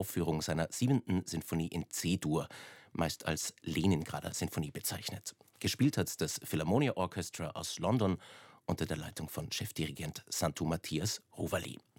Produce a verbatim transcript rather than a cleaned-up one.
Aufführung seiner siebenten Sinfonie in C-Dur, meist als Leningrader Sinfonie bezeichnet. Gespielt hat das Philharmonia Orchestra aus London unter der Leitung von Chefdirigent Santu Matthias Rovali.